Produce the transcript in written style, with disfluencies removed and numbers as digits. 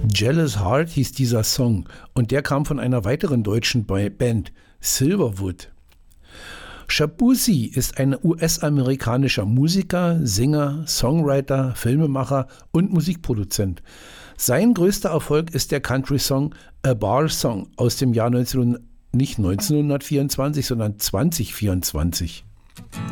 Jealous Heart hieß dieser Song und der kam von einer weiteren deutschen Band, Silverwood. Shaboozey ist ein US-amerikanischer Musiker, Sänger, Songwriter, Filmemacher und Musikproduzent. Sein größter Erfolg ist der Country-Song A Bar Song aus dem Jahr nicht 1924, sondern 2024.